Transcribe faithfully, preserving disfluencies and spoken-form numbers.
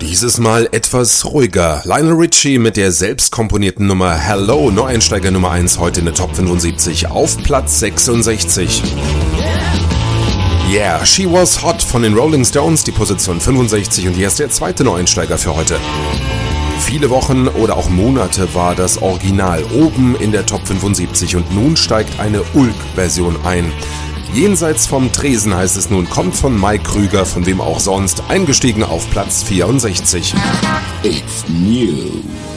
Dieses Mal etwas ruhiger. Lionel Richie mit der selbstkomponierten Nummer Hello, Neueinsteiger Nummer eins, heute in der Top fünfundsiebzig auf Platz sechsundsechzig. Yeah, She Was Hot von den Rolling Stones, die Position fünfundsechzig, und hier ist der zweite Neueinsteiger für heute. Viele Wochen oder auch Monate war das Original oben in der Top fünfundsiebzig und nun steigt eine Ulk-Version ein. Jenseits vom Tresen heißt es nun, kommt von Mike Krüger, von wem auch sonst, eingestiegen auf Platz vierundsechzig. It's new.